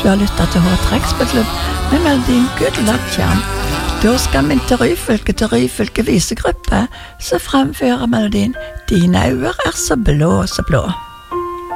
Du har lyttet til H-trekkspillklubb med melodien Good Luck Charm. Da skal vi til Ryfylke visegruppe, så fremfører melodien Dine øyne så blå, så blå.